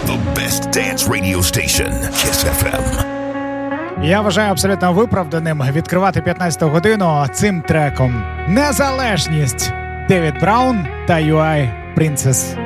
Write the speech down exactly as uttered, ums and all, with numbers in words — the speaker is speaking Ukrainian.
The best dance radio station, Kiss еф ем. Я вважаю абсолютно виправданим відкривати п'ятнадцяту годину цим треком. Незалежність. Девід Браун та ю ай Princess.